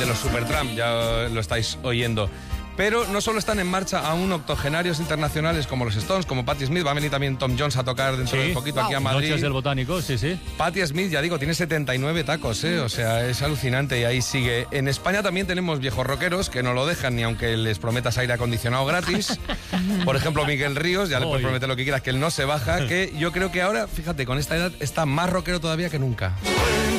de los Supertramp, ya lo estáis oyendo. Pero no solo están en marcha aún octogenarios internacionales como los Stones, como Patti Smith, va a venir también Tom Jones a tocar dentro de poquito aquí a Madrid. Noches del Botánico, sí. Patti Smith, ya digo, tiene 79 tacos, o sea, es alucinante y ahí sigue. En España también tenemos viejos rockeros que no lo dejan ni aunque les prometas aire acondicionado gratis. Por ejemplo, Miguel Ríos, ya le puedes prometer lo que quieras, que él no se baja, que yo creo que ahora, fíjate, con esta edad está más rockero todavía que nunca.